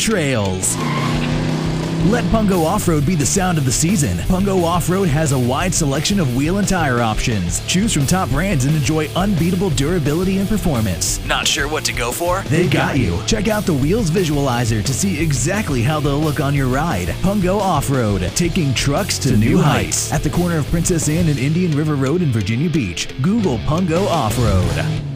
trails. Let Pungo Off-Road be the sound of the season. Pungo Off-Road has a wide selection of wheel and tire options. Choose from top brands and enjoy unbeatable durability and performance. Not sure what to go for? They got you. Check out the Wheels Visualizer to see exactly how they'll look on your ride. Pungo Off-Road, taking trucks to new heights. At the corner of Princess Anne and Indian River Road in Virginia Beach. Google Pungo Off-Road.